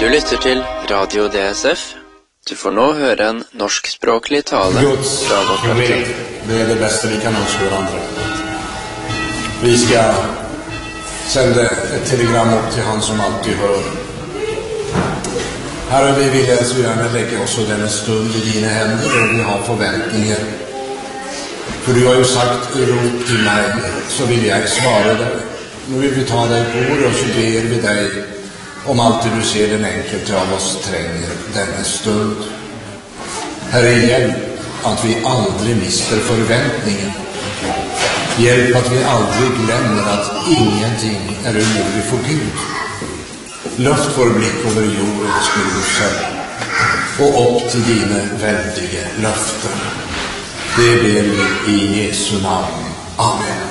Du lytter til Radio DSF. Du får nå høre en norskspråklig tale fra vårt kapittel. Det är det bästa vi kan önska varandra. Vi ska sända ett telegram upp till han som alltid hör. Herre, vi vill så gärna lägga oss och denna stund i dina händer och vi har förväntningar. För du har ju sagt, rop till mig, så vill jag svara dig. Nu vill vi ta dig på ord och så ber vi dig om alltid du ser den enkelte av oss tränger denna stund. Herre, hjälp att vi aldrig mister förväntningen. Hjälp att vi aldrig glömmer att ingenting är omöjligt för Gud. Luft vår blick över jordens grusar och upp till dina väldiga löften. Det ber vi i Jesu namn. Amen.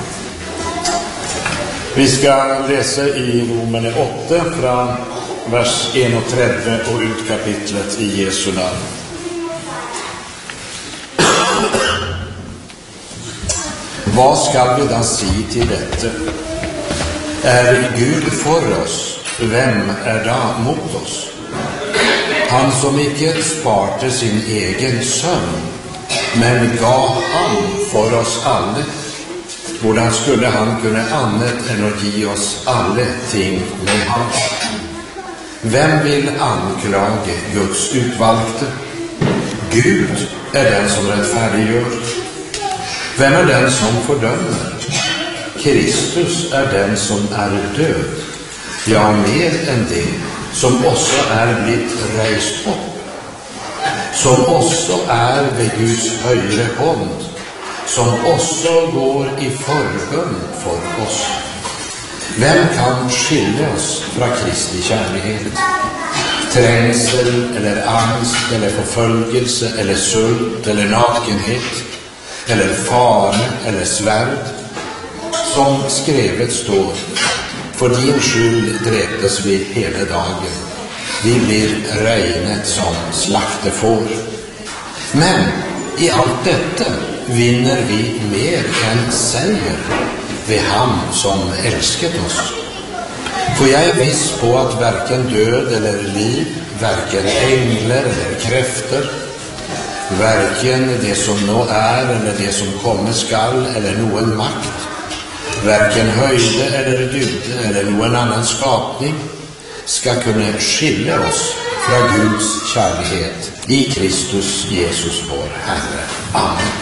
Vi ska läsa i Romerne 8 från vers 31 och ut kapitlet i Jesu namn. Vad ska vi då säga till detta? Är Gud för oss? Vem är då mot oss? Han som icke sparte sin egen son, men gav han för oss alla. Hvordan skulle han kunna annat än att ge oss alla ting med han? Vem vill anklaga Guds utvalgte? Gud är den som rättfärdiggör. Vem är den som fördömer? Kristus är den som är död. Ja, mer än det, som också är blivit rejst upp. Som också är vid Guds högre hånd. Som också går i förbön för oss. Vem kan skilja oss från Kristi kärlighet? Trängsel eller angst eller förföljelse eller sult eller nakenhet eller fara eller svärd. Som skrevet står: för din skyld dräptes vi hela dagen. Vi blir regnet som slaktefår. Men i allt detta vinner vi mer än seger vid han som älskat oss. För jag är viss på att varken död eller liv, varken änglar eller kräfter, varken det som nå är eller det som kommer skall eller någon makt, varken höjde eller djude eller någon annan skapning ska kunna skilja oss från Guds kärlighet i Kristus Jesus vår Herre. Amen.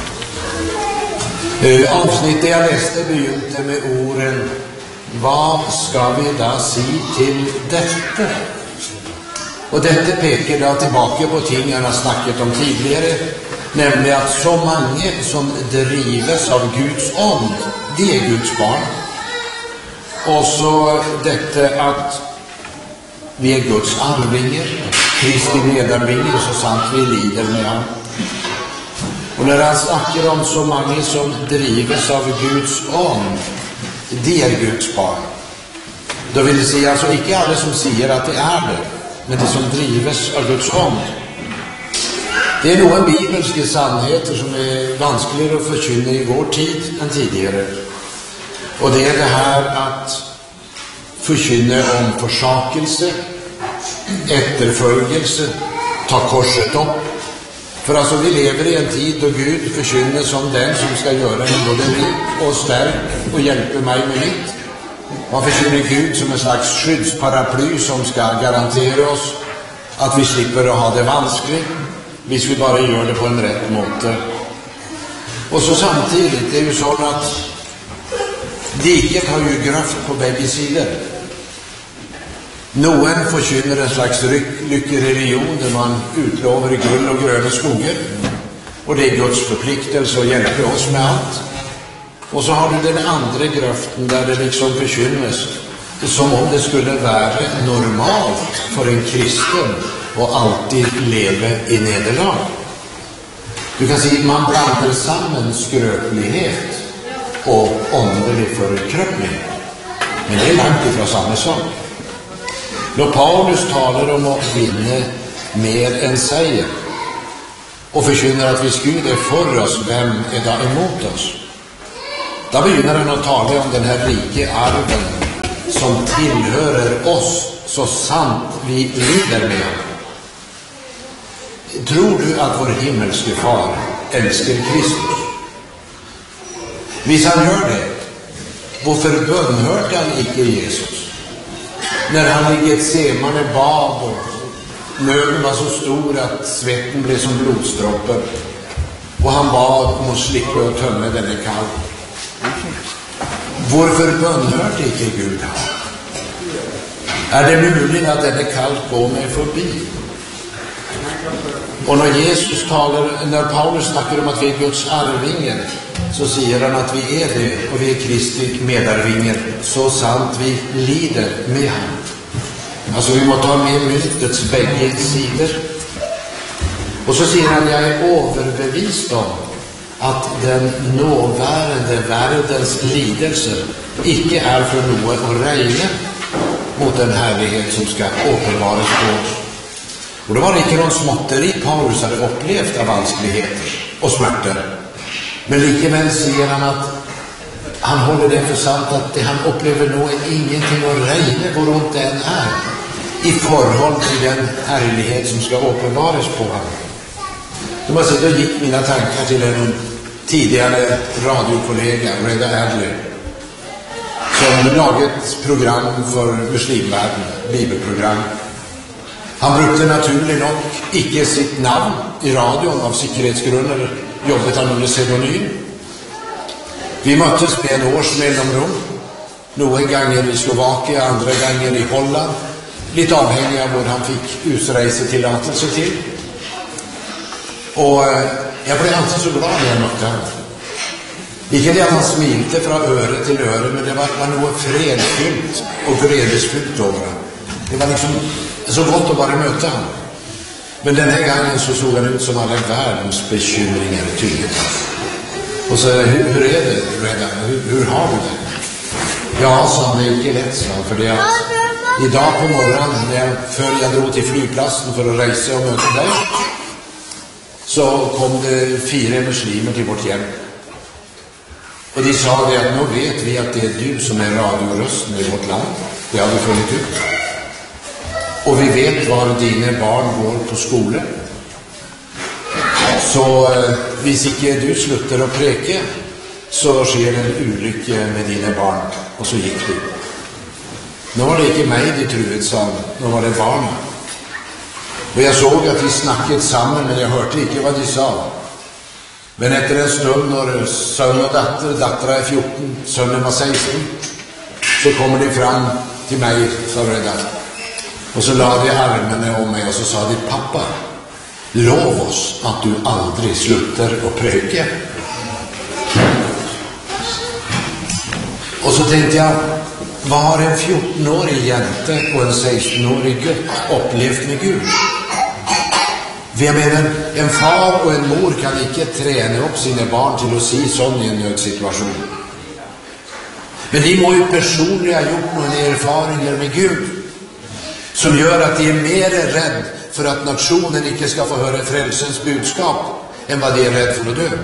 Avsnittet jag läste begynte med orden: vad ska vi då säga till detta? Och detta pekar då tillbaka på ting jag har snackat om tidigare, nämligen att så många som drives av Guds ånd, det är Guds barn. Och så detta att vi är Guds arvingar, Kristi medarvingar, så sant vi lider med han. Och när han snackar om så många som drives av Guds ånd, det är Guds barn. Då vill det säga alltså inte alla som säger att det är det, men det som drives av Guds ånd. Det är nog en bibelska sannheter som är vanskligare att förkynna i vår tid än tidigare. Och det är det här att förkynna om försakelse, efterföljelse, ta korset upp. För alltså vi lever i en tid då Gud förkynner som den som ska göra en både rik och stärk och hjälpa mig med mitt. Man förkynner Gud som en slags skyddsparaply som ska garantera oss att vi slipper att ha det vanskligt. Vi skulle bara göra det på en rätt måte. Och så samtidigt är det ju så att diket har ju gröft på bägge sidor. Någon förkynner en slags lyckereligion där man utlovar guld och gröna skogar. Och det är Guds förpliktelse att hjälpa oss med allt. Och så har du den andra gröften där det liksom förkynnes som om det skulle vara normalt för en kristen att alltid leva i nederlag. Du kan säga att man blandar samman skröplighet och åndelig förkröpning. Men det är långt ifrån samma sak. Då Paulus talar om att vinna mer än seger och förkynner att vi Gud är för oss, vem är då emot oss? Då begynner han att tala om den här rike arven som tillhör oss så sant vi lider med ham. Tror du att vår himmelske far älskar Kristus? Hvis han gör det, hvorfor bønnhørte han ikke Jesus? När han i Getsemane bad och nöden var så stor att svetten blev som blodstropper och han bad om att slippa och tömme denne kalv. Hvorfor bønnhørte ikke Gud han? Er det mulig at denne kalv går meg forbi? Och när Paulus snackar om att vi är Guds arvingar, så säger han att vi är det och vi är Kristi medarvingar så sant vi lider med han. Alltså vi måste ha med myntets bägge sidor. Och så säger han, jag är överbevisad om att den nåværende världens lidelse icke är för något att räkna mot den härlighet som ska återvaras på oss. Och det var inte någon småtteri Paulus hade upplevt av vanskligheter och smärtor. Men likevel säger han att han håller det för sant att det han upplever nog är ingenting att räkna hur ont det än är i förhåll till den härlighet som ska uppenbaras på honom. Då gick mina tankar till en tidigare radiokollega, Reda Adler, som laget ett program för muslimvärlden, bibelprogram. Han brukte naturligt nog icke sitt namn i radion av säkerhetsgrunder, jobbet han under pseudonym. Vi möttes med en års mellanrum, några gånger i Slovakia, andra gånger i Holland, lite avhängig av vad han fick utreisetillåtelse till. Och jag blev alltid så glad när jag mötte honom. Ikke det att han smilte från öre till öre, men det var något fredfyllt och glädjesfyllt över honom. Det var liksom så gott att bara möta honom. Men den här gången så såg han ut som alla världens bekymringar tydligt. Och så hur är det redan? Hur har du det? Ja, sa han, det är inte lätt, så för det att idag på morgonen när jag drog till flygplatsen för att resa och möta dig, så kom det 4 muslimer till vårt hem. Och de sa det att nu vet vi att det är du som är radiorösten i vårt land. Det har vi funnit ut. Och vi vet var dina barn går på skolan. Så hvis ikke du slutter att preke, så sker en olycka med dina barn. Och så gick du. Nu var det inte mig de truet, sa han. Nu var det barnen. Och jag såg att de snackade samman, men jag hörde inte vad de sa. Men efter en stund när son och dattera är 14, sonen var 16, så kommer de fram till mig, sa Reda. Och så lade de armarna om mig och så sa de, pappa, lov oss att du aldrig slutar att pröka. Och så tänkte jag, vad har en 14-årig jente och en 16-årig gutt upplevt med Gud? Jag menar, en far och en mor kan inte träna upp sina barn till att se sån i en nödsituation. Men de må ju personligen ha gjort någon erfarenheter med Gud som gör att de är mer rädd för att nationen inte ska få höra frälsens budskap än vad de är rädd för att dö.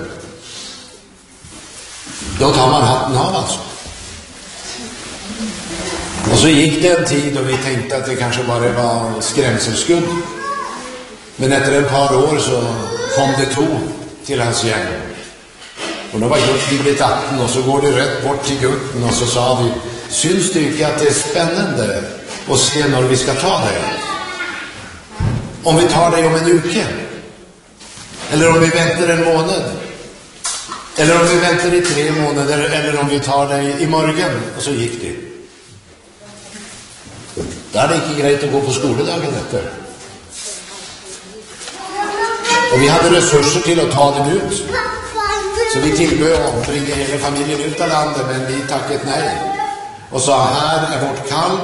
Då tar man hatten av alltså. Och så gick det en tid och vi tänkte att det kanske bara var skrämselskudd. Men efter ett par år så kom det 2 till hans gäng. Och då var Gud blivit 18 och så går det rätt bort till Gud och så sa vi, syns det inte att det är spännande att se när vi ska ta det? Om vi tar det om en uke? Eller om vi väntar en månad? Eller om vi väntar i 3 månader? Eller om vi tar det i morgon? Och så gick det. Det hade inte grejt att gå på skoledagen efter. Och vi hade resurser till att ta den ut. Så vi tillböd att bringa hela familjen ut av landet, men vi tackade nej. Och sa, här är vårt kall.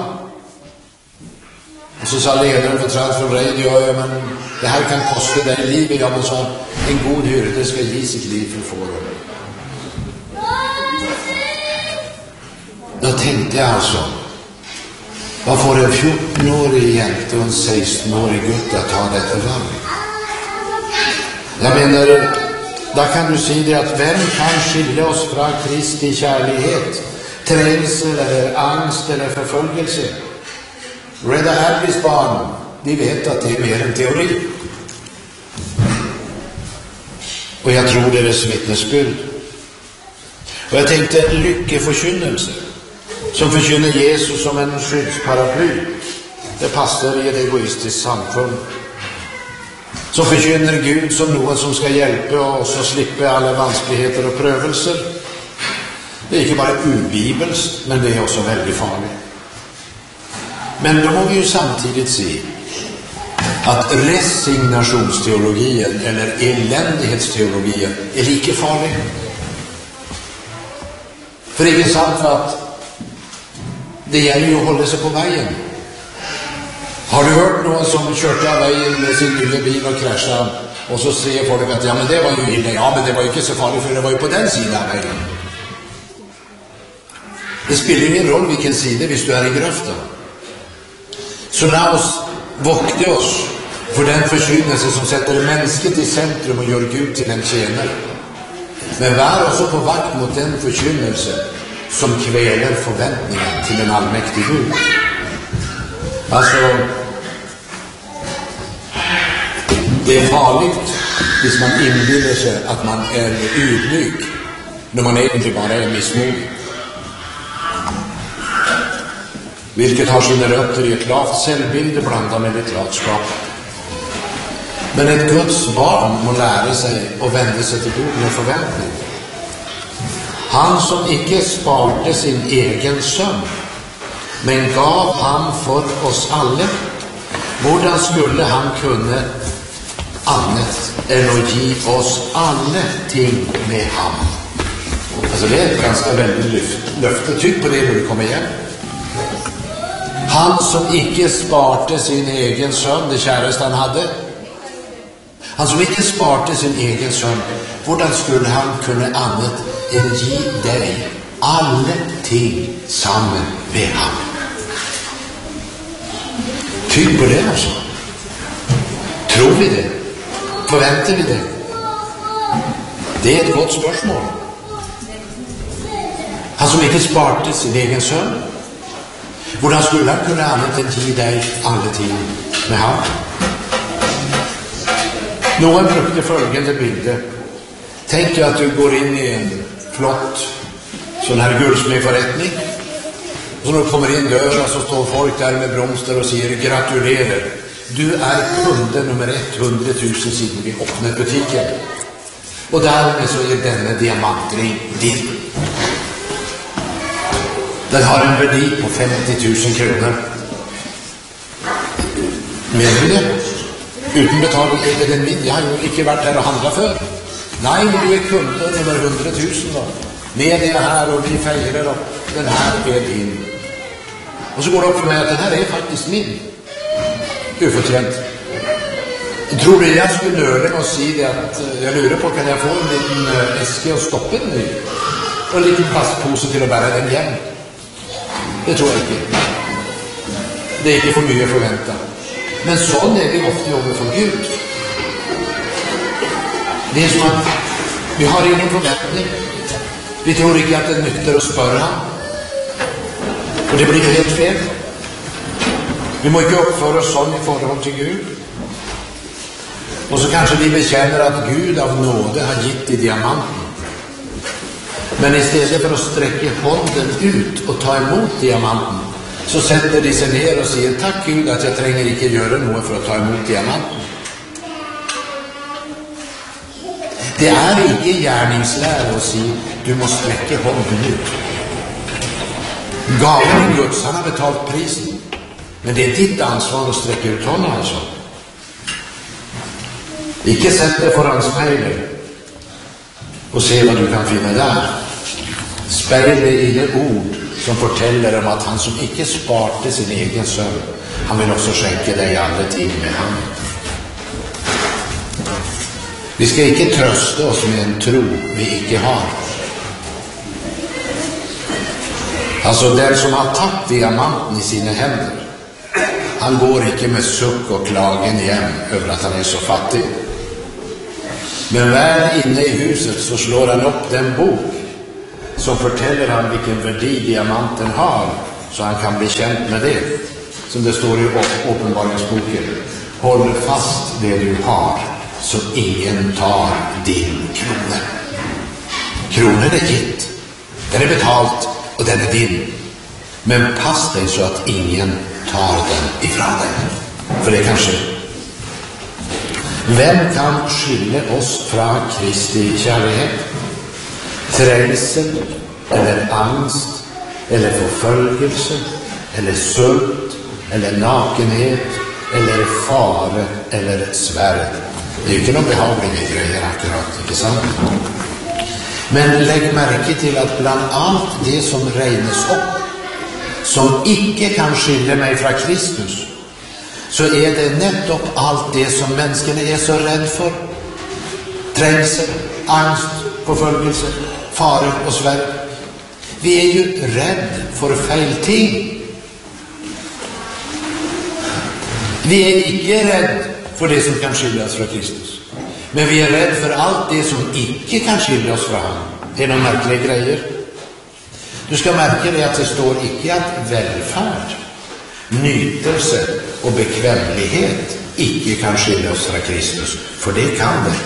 Och så sa ledaren för Transworld Radio, ja, men det här kan kosta dig livet. Ja, men så en god hyrde ska ge sitt liv för fåren. Då tänkte jag alltså, vad får en 14-årig jente och en 16-årig gutt att ta detta vall? Jag menar, då kan du säga det att vem kan skilja oss från Kristi kärlighet, trängsel eller angst eller förföljelse? Rädda Albis barn, de vet att det är mer än teori. Och jag tror deras vittnesbyrd. Och jag tänkte lyckeförkynnelse, som förkynner Jesus som en skyddsparaply. Det passar i ett egoistiskt samfund. Som förkynner Gud som någon som ska hjälpa oss att slippa alla vanskligheter och prövelser. Det är inte bara ubibelskt, men det är också väldigt farligt. Men då må vi ju samtidigt se att resignationsteologien eller eländighetsteologien är lika farlig. För det är sant att det gäller ju att hålla sig på vägen. Har du hört någon som körde av vägen med sin nya bil och kraschade, och så säger folk att ja, men det var ju illa. Ja, men det var ju inte så farligt, för det var ju på den sidan av vägen. Det spelar ingen roll vilken sida hvis du är i gröften. Så låt oss vokta oss för den förkynnelse som sätter mänskligt i centrum och gör Gud till en tjänare. Men var också på vakt mot den förkynnelse som kväler förväntningen till en allmäktig Gud. Alltså, det är farligt hvis man inbillar sig att man är ydmyg när man egentligen bara är missmodig. Vilket har sina rötter i ett lavt självbild blandat med ett latskap. Men ett Guds barn må lära sig och vända sig till Gud med förväntning. Han som icke sparte sin egen son, men gav han för oss alla, hvordan skulle han kunna annat än att ge oss alla ting med ham? Alltså det är ett ganska väldigt löfte. Tyck på det när du kommer igen. Han som icke sparte sin egen son, det käraste han hade. Han som icke sparte sin egen son, hvordan skulle han kunna annat än ge dig alla ting samman med ham? Tyck på det alltså. Tror vi det? Förväntar vi det? Det är ett gott spörsmål. Han som icke sparte sin egen son, hvordan skulle han kunna annat än ge dig alla ting med ham? Någon brukade följande bilder. Tänk dig att du går in i en flott sån här guldsmedförrättning. Och så när du kommer in dörren så står folk där med blomster och säger gratulerar. Du är kunden nummer 100 000 sedan vi öppnade butiken. Och därmed så är denna diamantring din. Den har en värde på 50 000 kronor. Menar du det? Utan betalning är det den min. Jag har ju inte varit här och handlat för. Nej, men du är kunden nummer 100 000 då. Med det här och vi fejrar och den här är din. Och så går det upp för mig att den här är faktiskt min. Uförtjänt. Tror du jag skulle nöra och säga att jag lurar på kan jag få en liten äske och stoppa den i? Och en liten plastpåse till att bära den igen. Det tror jag inte. Det är inte för mycket förväntan. Men sån är vi ofta över från Gud. Det är som att vi har ingen förväntning. Vi tror inte att det är nyttigt att spöra. Och det blir helt fel. Vi må inte uppföra oss sån i förhållande till Gud. Och så kanske vi bekänner att Gud av nåde har gett i diamanten. Men istället för att sträcka handen ut och ta emot diamanten, så sätter de sig ner och säger tack Gud att jag tränger inte göra något för att ta emot diamanten. Det är inte gärningslära att säga du måste sträcka handen ut. Gaven Guds, han har betalt priset. Men det är ditt ansvar att sträcka ut honom alltså. Icke sätt dig foran spejlet och se vad du kan finna där. Spejlet i det ord som fortäller om att han som icke sparte sin egen son, han vill också skänka dig alla ting med han. Vi ska icke trösta oss med en tro vi icke har. Alltså den som har tagit diamanten i sina händer, han går icke med suck och klagen igen över att han är så fattig. Men väl inne i huset så slår han upp den bok som fortäller han vilken värde diamanten har, så han kan bli känd med det. som det står i Uppenbarelseboken. Håll fast det du har, så ingen tar din krona. Kronen är gitt, den är betalt och den är din. Men pass dig så att ingen tar den ifrån dig. För det kanske. Vem kan skilja oss från Kristi kärlek? Trängsel, eller angst, eller förföljelse, eller sult, eller nakenhet, eller fare, eller svärd. Det är ju inte någon behagliga grejer akkurat, inte sant? Men lägg märke till att bland allt det som regnas upp, som icke kan skilja mig från Kristus, så är det nettopp allt det som människorna är så rädd för. Trängsel, angst, förföljelse, fara och svärd. Vi är ju rädd för fel ting. Vi är icke rädd för det som kan skilja oss från Kristus. Men vi är rädd för allt det som icke kan skilja oss från honom. Det är några märkliga grejer. Du ska märka det att det står icke att välfärd, nytelse och bekvämlighet icke kan skilja oss från Kristus. För det kan det.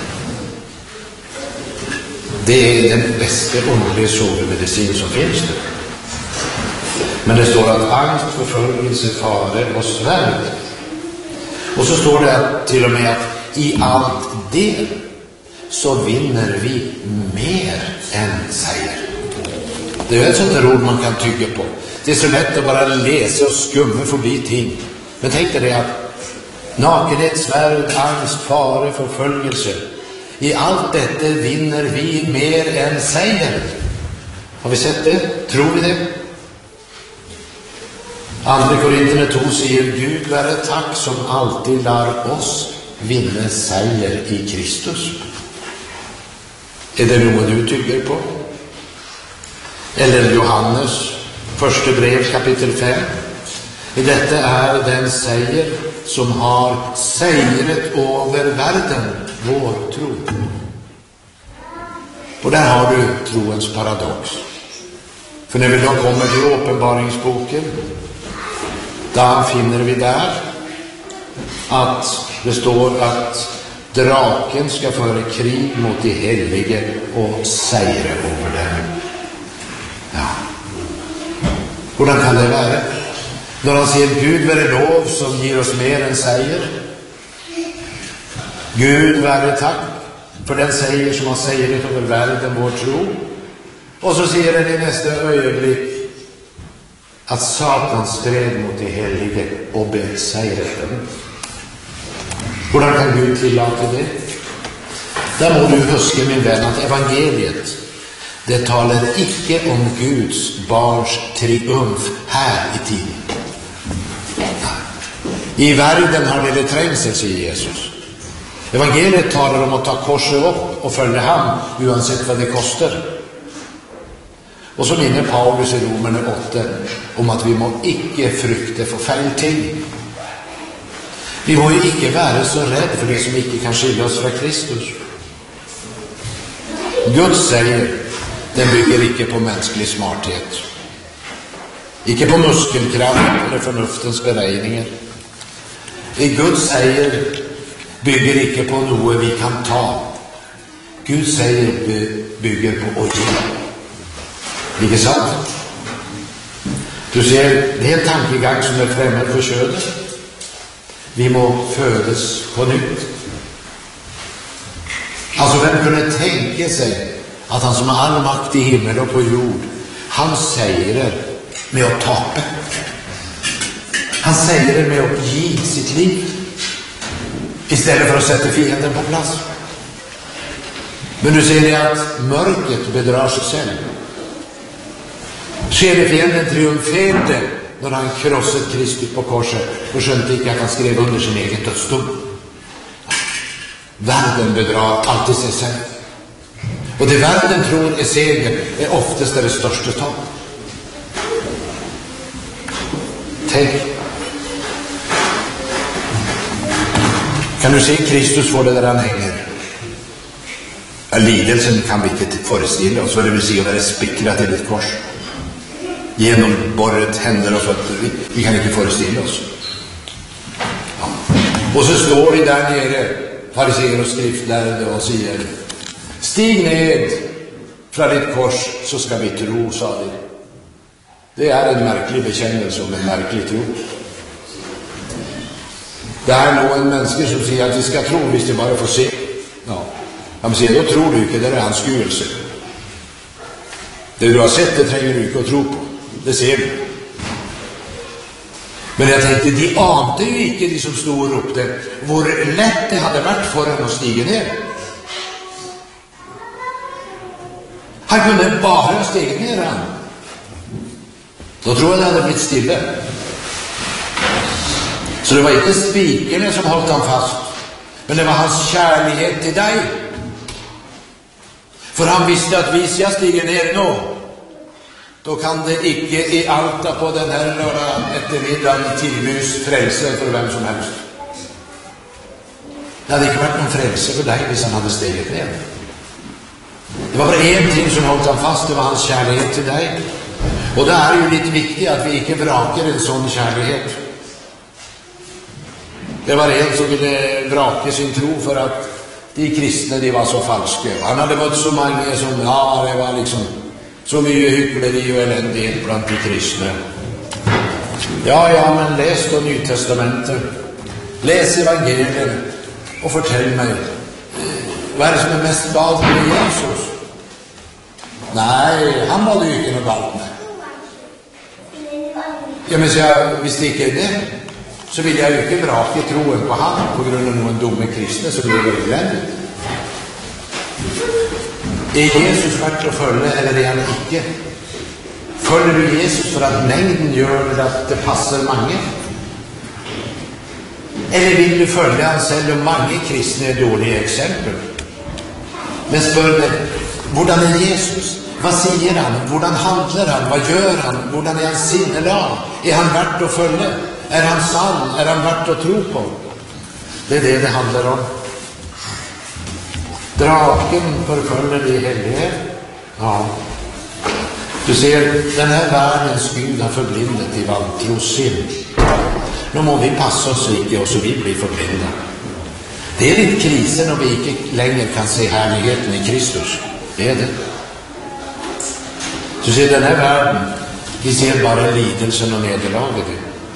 Det är den bästa underliga sovmedicin som finns det. Men det står att angst, förföljelse, fare och svärd. Och så står det till och med att i allt det så vinner vi mer än säger. Det är ett sånt där ord man kan tycka på. Det är så lätt att bara läsa och skumma förbi ting. Men tänk dig det att nakenhet, svärd, angst, fare, förföljelse. I allt detta vinner vi mer än säger. Har vi sett det? Tror vi det? Andra Korintherne 2 säger: Gud vare tack som alltid lär oss vinna säger i Kristus. Är det något du tycker på? Eller Johannes första brev kapitel 5. Detta är den säger som har segrat över världen, vår tro. Och där har du troens paradox. För när vi då kommer till Uppenbaringsboken, där finner vi där att det står att draken ska föra krig mot de heliga och segra över dem. Ja. Hvordan kan det vara? När han säger Gud vare lov som ger oss mer än säger. Gud vare tack för den säger som har segrat över världen, vår tro. Och så säger den i nästa ögonblick att Satan stred mot de heliga och besegrat dem. Hvordan kan Gud tillåta det? Där må du huska, min vän, att evangeliet, det talar icke om Guds barns triumf här i tiden. I världen har det trängsel, säger Jesus. Evangeliet talar om att ta korset upp och följa han, oavsett vad det kostar. Och så minner Paulus i Romarna 8 om att vi må icke frukta för fel ting. Vi må ju icke vara så rädd för det som icke kan skilja oss från Kristus. Gud säger, den bygger icke på mänsklig smarthet, icke på muskelkraft eller förnuftens beräkningar. Gud säger, bygger icke på något vi kan ta. Gud säger, bygger på att ge. Inte sant? Du ser, det är en tankegång som är främmande för ködet. Vi må födas på nytt. Alltså, vem kunde tänka sig att han som har all makt i himmel och på jord, han säger med att tapa. Han säger med att ge sitt liv istället för att sätta fienden på plats. Men du ser det att mörkret bedrar sig själv. Ser fienden triumferade när han krossade Kristus på korset och skönte icke att han skrev under sin egen dödsdom. Världen bedrar alltid sig själv. Och det världen tror är seger är oftast det största tal. Tänk. Kan du se Kristus för det där han hänger? Lidelsen kan vi inte föreställa oss vad det vill säga att vara spickrat i ett kors. Genomborret händer och fötter. Vi kan inte föreställa oss. Och så står de där nere, fariseer och skriftlärde, och säger: stig ned från ditt kors så ska vi tro, sa de. Det är en märklig bekännelse om en märklig tro. Det är nog en människa som säger att vi ska tro hvis de bara får se. Ja, han säger, då tror du inte, det är hans skuelse. Det du har sett, det tränger du inte att tro på. Det ser du. Men jag tänkte, de ante ju inte, de som stod och ropte, hur lätt det hade varit för honom att stiga ner. Han kunde bara stiga ner han. Då tror jag det hade blivit stilla. Så det var inte spikerna som hållit han fast, men det var hans kärlighet till dig. För han visste att hvis jag stiger ner nu, då kan det icke i Alta på den här lördag eftermiddagen tillbys frälse för vem som helst. Det hade inte varit någon frälse för dig hvis han hade stigit ner. Det var bara en ting som hållit han fast, det var hans kärlighet till dig. Och det är ju lite viktigt att vi inte vrakar en sån kärlighet. Det var en som ville vraka sin tro för att de kristna, de var så falska. Han hade mött så många som, ja, det var liksom så mycket hyckleri och eländighet bland de kristna. Ja, men läs då Nytestamentet. Läs evangelien och fortell mig, vad är det som är mest galt med Jesus? Nej, han var det ju inte något galt med. Ja, men så jag visste inte det. Så vill jag ju inte vraka troen på han på grund av någon dom med kristna som lever i landet. Är Jesus värt att följa eller är han icke? Följer du Jesus för att mängden gör att det passar många? Eller vill du följa han selv om många kristna är dåliga exempel? Men spör dig, hvordan är Jesus? Vad säger han? Hvordan handlar han? Vad gör han? Hvordan är hans sinnelag? Är han värt att följa? Är han sann? Är han värt att tro på? Det är det handlar om. Draken förföljer de heliga. Ja. Du ser, den här världens Gud har förblindat i vantrosin. Nu må vi passa oss icke och så vi blir förblinda. Det är inte krisen och vi inte längre kan se härligheten i Kristus. Det är det. Du ser, den här världen, vi ser bara lidelsen och nederlaget.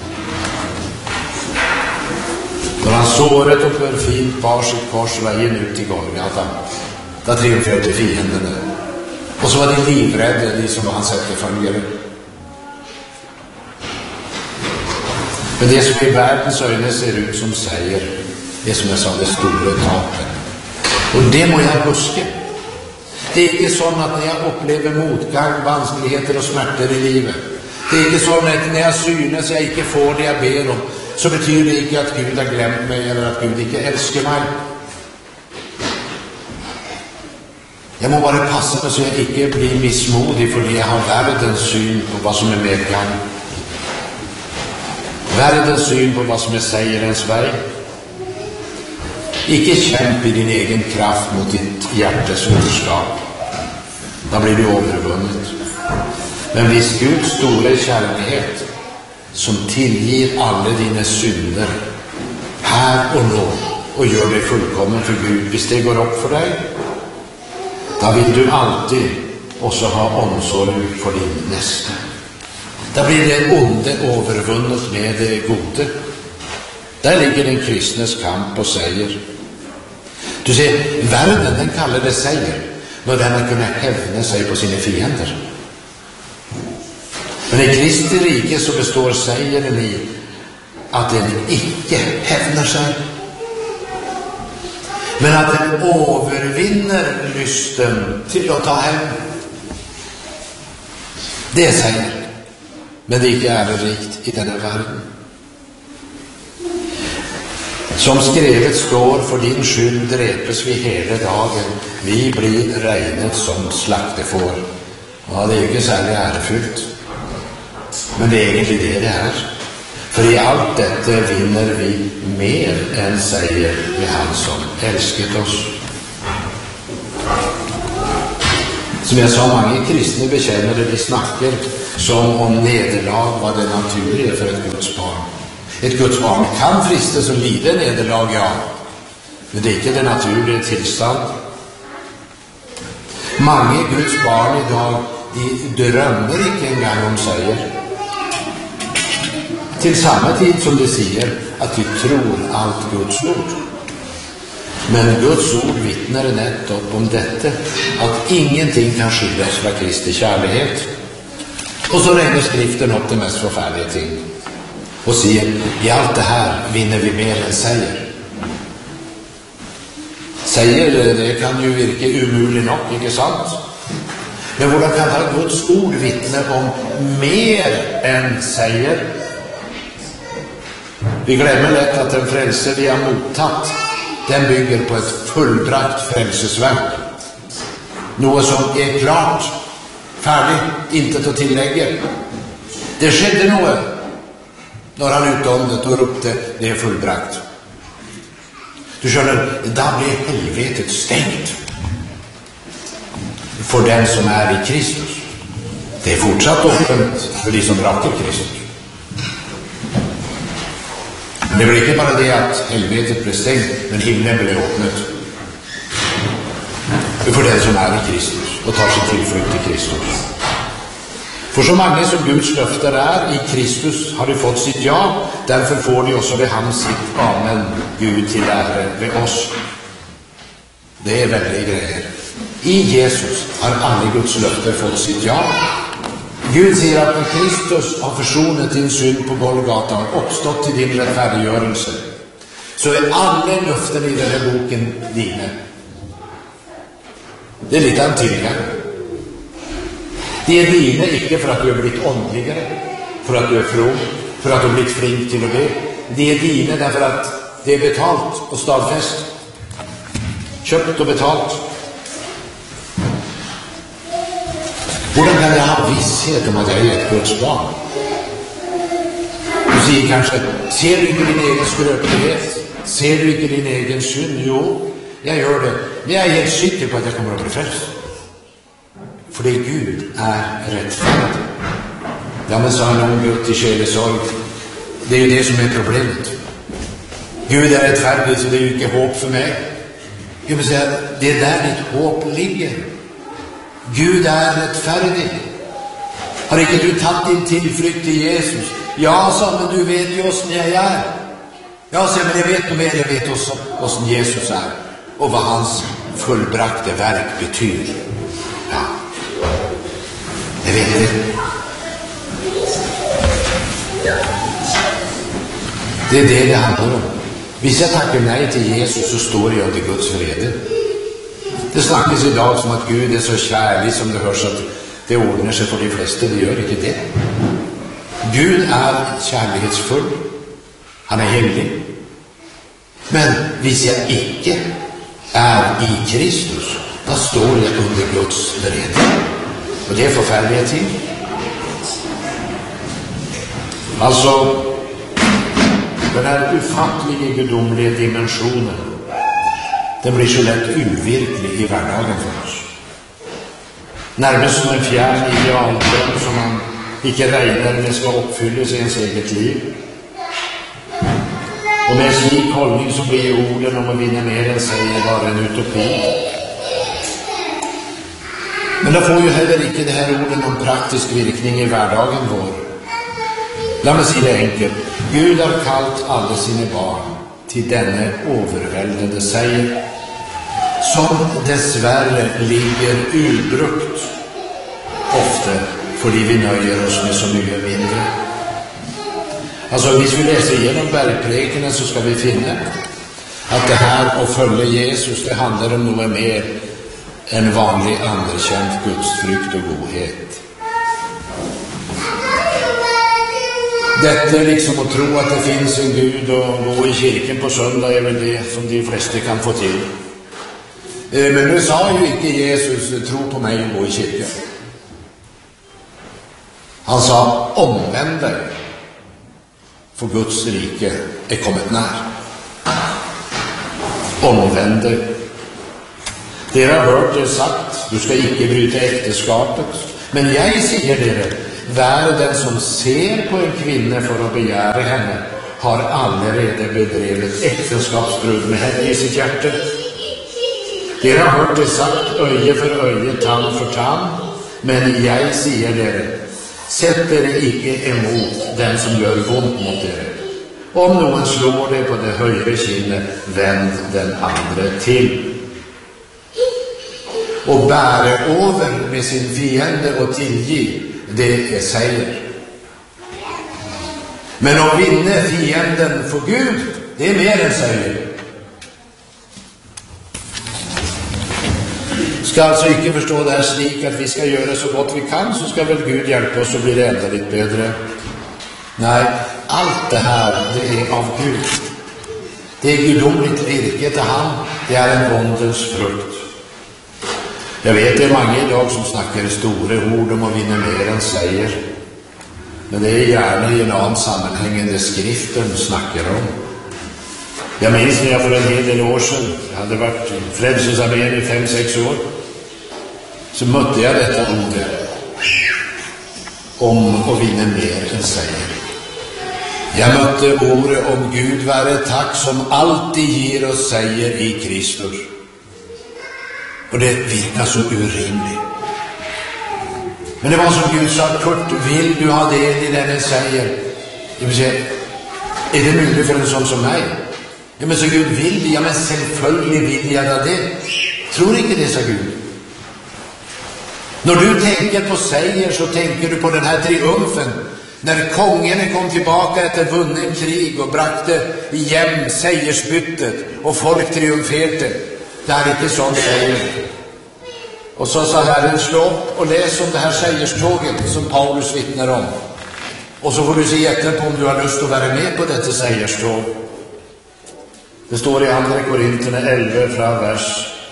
När han såret och för fint bar sitt kors vägen ut i Golgata, där triumferade fienden. Och så var de livrädda, de som var hans efterföljare. Men det som i världens ögon ser ut som säger, det som jag sa, det stora tapen. Och det må jag huska. Det är inte så att när jag upplever motgång, vanskligheter och smärtor i livet, det är inte så att när jag synes jag inte får det jag ber om, så betyder det inte att Gud har glömt mig eller att Gud inte älskar mig. Jag må bara passa mig så jag inte blir missmodig för jag har världens syn på vad som är medgång. Världens syn på vad som är sägerens väg. Icke kämp i din egen kraft mot ditt hjärtes ondskap. Då blir du övervunnet. Men visst Guds stora kärlighet som tillger alla dina synder här och nu och gör dig fullkommen för Gud, visst det går upp för dig, då vill du alltid också ha omsorg för din nästa. Då blir det onde övervunnet med det gode. Där ligger den kristnes kamp och säger. Du ser, världen den kallar det säger när den har kunnat hävna sig på sina fiender. Men i Kristi rike så består sägeren i att den icke hävnar sig, men att den övervinner lysten till att ta hem. Det säger, men det är icke ärorikt i denna världen. Som skrevet står, för din skyld dräpes vi hela dagen, vi blir regnet som slaktefår. Ja, det är ju inte särskilt ärefullt, men det är egentligen det är. För i allt detta vinner vi mer än säger med han som älskat oss. Som jag sa, många kristna bekänner det, de snackar som om nederlag var det naturliga för ett Guds barn. Ett Guds barn kan fristes och lida nederlag, ja, men det är inte det naturliga tillstånd. Mange Guds barn idag, de drömmer inte engang om seier. Till samma tid som de säger att de tror allt Guds ord. Men Guds ord vittnar nettopp om detta, att ingenting kan skiljas från Kristi kärlighet. Och så räknar skriften upp det mest förfärliga ting och säger, i allt det här vinner vi mer än säger. Säger, det kan ju virka umulig nog, inte sant? Men hvordan kan ha Guds ord vittna om mer än säger? Vi glömmer lätt att den frälse vi har mottatt, den bygger på ett fullbrakt frälsesverk. Något som är klart, färdigt, inte att tillägga. Det skedde något när han utåndet och ropte, det är fullbrakt. Du skjønner, da blir helvetet stängt för den som är i Kristus. Det är fortsatt öppet för de som rakker Kristus. Men det blir inte bara det att helvetet blir stängt, men himlen blir öppnet för den som är i Kristus och tar sin tillflykt till Kristus. För så många som Guds löfter är i Kristus har de fått sitt ja, därför får de också vid hans sitt amen, Gud till ära vid oss. Det är väldigt grejer. I Jesus har alla Guds löfter fått sitt ja. Gud säger att när Kristus har försonat din synd på Golgata och uppstått till din rättfärdiggörelse, så är alla löften i den här boken dina. Det är lite antingen. Det är dina inte för att du har blivit åndligare, för att du är from, för att du har blivit flink till att be. Det är dina därför att det är betalt och stadfäst. Köpt och betalt. Hvordan kan jag ha visshet om att jag är ett Guds barn? Du säger kanske, ser du inte din egen skröplighet? Ser du inte din egen synd? Jo, jag gör det. Men jag är helt säker på att jag kommer att bli frälst. För det Gud är rättfärdig. Ja, men sa en ung gutt i själesorg. Det är ju det som är problemet. Gud är rättfärdig, så det är ju inte hopp för mig. Jag vill säga, det är där ditt hopp ligger. Gud är rättfärdig. Har inte du tagit din tillflykt till Jesus? Ja, sa, men du vet ju oss när jag är. Ja, sa, men jag vet mer, jag vet också oss Jesus är. Och vad hans fullbrakte verk betyder. Ja, det vet du. Det är det handlar om. Hvis jag tackar nej till Jesus, så står jag till Guds vrede. Det snackas idag som att Gud är så kärlig som det hörs att det ordnar sig för de flesta. Det gör inte det. Gud är kärleksfull. Han är helig. Men hvis jag icke är i Kristus, då står jag under Guds vrede. Och det är förfärliga ting. Alltså, den här ufattliga gudomliga dimensionen, den blir så lätt uvirklig i vardagen för oss. Närmast som en fjärn idealdröm som man icke räknar med ska uppfyllas i ens eget liv. Och med en slik hållning så blir orden om att vinna mer än säger bara en utopi. Men då får ju heller icke det här orden någon praktisk virkning i vardagen vår. Låt mig säga det enkelt. Gud har kallat alla sina barn till denne överväldigande säger, som dessvärre ligger utbrukt ofta för vi nöjer oss med så mycket mindre. Alltså, om vi läser igenom bergpräkerna så ska vi finna att det här att följa Jesus, det handlar om något mer än vanlig anerkänd gudsfrykt och godhet. Detta är liksom att tro att det finns en Gud och gå i kyrkan på söndag är väl det som de flesta kan få till. Men nu sa ju inte Jesus, tro på mig och gå i kyrkan. Han sa, omvänd dig, för Guds rike är kommit när. Omvänd dig. Det har hört det sagt, du ska icke bryta äktenskapet. Men jag säger det, vär den som ser på en kvinna för att begära henne har allerede bedrevet äktenskapsbrud med henne i sitt hjerte. Dere har hørt det sagt, øye for øye, tann for tann, men jeg sier dere, sett dere ikke imot den som gjør vondt mot dere. Om noen slår det på det høyre kinnet, vend den andre til. Å bære over med sin fiende og tilgi, det er seier. Men å vinne fienden for Gud, det er mer enn seier. Skal altså ikke forstå det her slik at vi skal gjøre så godt vi kan, så skal vel Gud hjelpe oss, så blir det enda litt bedre. Nei, alt det her, det er av Gud. Det er gudomligt virke til ham. Det er en åndens frukt. Jeg vet det er mange i dag som snakker store ord om å vinne mer enn seier. Men det er gjerne i en annen sammenheng enn det Skriften snakker om. Jeg minns når jeg for en hel del år siden, jeg hadde vært Frelsesarmeen i 5-6 år, så møtte jeg dette ordet om å vinne mer enn seier. Jeg møtte ordet om Gud være takk som alltid gir oss seier i Kristus. Og det virker så urimelig. Men det var som Gud sa, Kurt, vil du ha del i denne seier? Jeg vil si, er det mulig for en sånn som meg? Ja, men så Gud vil det, ja, men selvfølgelig vil jeg da det. Tror ikke det, sa Gud. Når du tenker på seier, så tenker du på denne triumfen. Når kongene kom tilbake etter vunnen krig og brakte hjem seiersbyttet, og folk triumferte. Det er ikke sånn seier. Og så sa Herren, slå opp og les om det her seierstoget som Paulus vittner om. Og så får du si etterpå om du har lyst til å være med på dette seierstog. Det står i 2. Korinterne 11 fra vers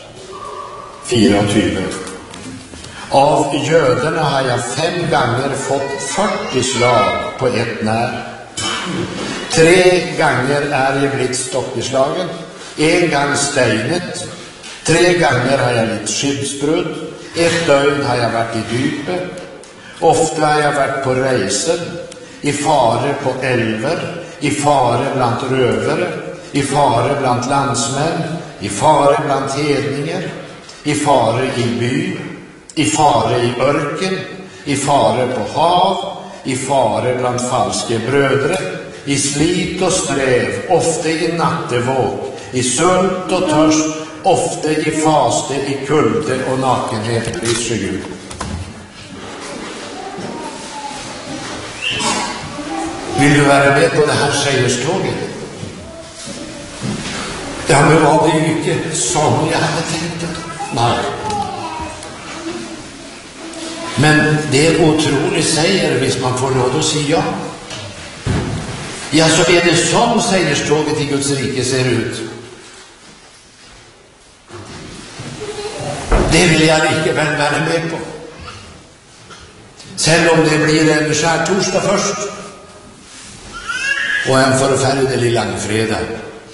24. Av jøderne har jeg 5 ganger fått 40 slag på ett nær. 3 ganger er jeg blitt stokkeslagen, 1 gang steinet, 3 ganger har jeg litt skyddsbrudd, 1 døgn har jeg vært i dypet, ofte har jeg vært på reisen, i fare på elver, i fare blant røvere, i fare blant landsmenn, i fare blant hedninger, i fare i by, i fare i ørken, i fare på hav, i fare blant falske brødre, i slit og strev, ofte i nattevåk, i sult og tørst, ofte i faste, i kulde og nakenhet, priser Gud. Vil du være med på det her seierstoget? Ja, men var det jo ikke sånn jeg hadde tenkt det? Nei. Men det er utrolig seier hvis man får lov til å si ja. Ja, så er det sånn seierstoget i Guds rike ser ut. Det vil jeg ikke vel være med på. Selv om det blir en skjærtorsdag først, og en forferdelig langfredag.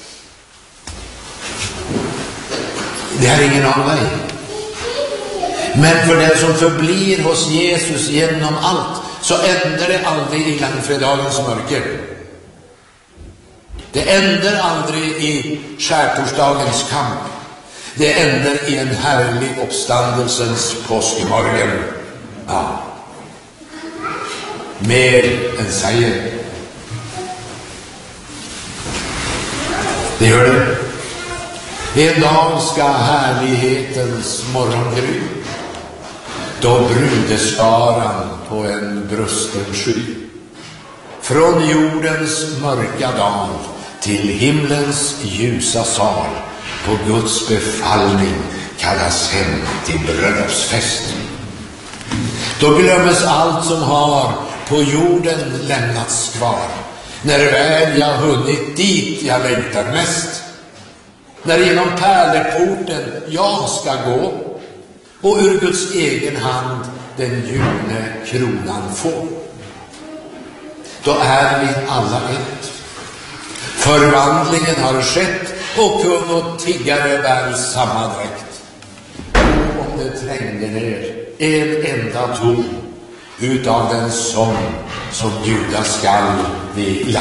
Det er ingen annen vei. Men for den som forblir hos Jesus gjennom alt, så ender det aldri i langfredagens mørke. Det ender aldri i skjærtorsdagens kamp. Det ender i en herlig oppstandelsens påskemorgen. Ja. Mer enn seier. Det gjør det. En dag skal herlighetens morgengry, da brudeskaran på en brusten sky, från jordens mörka dal till himlens ljusa sal, på Guds befallning kallas hem till bröllopsfest. Då glömmes allt som har på jorden lämnats kvar, när väl jag hunnit dit jag längtar mest. När genom pärleporten jag ska gå, och ur Guds egen hand den gyllene kronan få. Då är vi alla ett. Förvandlingen har skett, och kung och tiggare bär samma dräkt. Och det trängde ner en enda ton utav den sång som ljuda skall vid